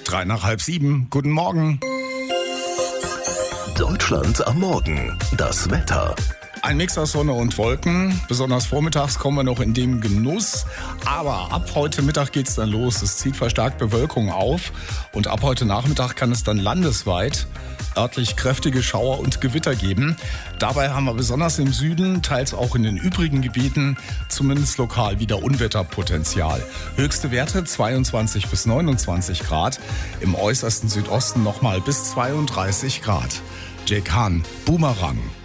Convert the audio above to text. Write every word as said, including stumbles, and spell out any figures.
Drei nach halb sieben. Guten Morgen. Deutschland am Morgen. Das Wetter. Ein Mix aus Sonne und Wolken. Besonders vormittags kommen wir noch in den Genuss. Aber ab heute Mittag geht's dann los. Es zieht verstärkt Bewölkung auf. Und ab heute Nachmittag kann es dann landesweit örtlich kräftige Schauer und Gewitter geben. Dabei haben wir besonders im Süden, teils auch in den übrigen Gebieten, zumindest lokal wieder Unwetterpotenzial. Höchste Werte zweiundzwanzig bis neunundzwanzig Grad. Im äußersten Südosten nochmal bis zweiunddreißig Grad. Jake Hahn, Boomerang.